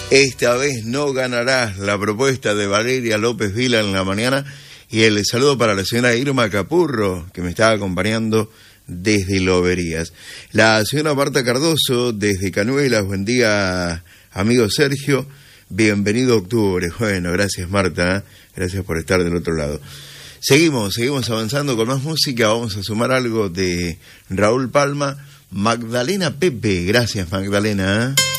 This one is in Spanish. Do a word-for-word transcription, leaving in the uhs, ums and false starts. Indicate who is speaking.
Speaker 1: Esta vez no ganarás, la propuesta de Valeria López Vila en la mañana, y el saludo para la señora Irma Capurro, que me está acompañando desde Loberías. La señora Marta Cardoso desde Canuelas, buen día amigo Sergio, bienvenido a octubre. Bueno, gracias Marta, ¿eh? Gracias por estar del otro lado. Seguimos, seguimos avanzando con más música, vamos a sumar algo de Raúl Palma, Magdalena Pepe, gracias Magdalena, ¿eh?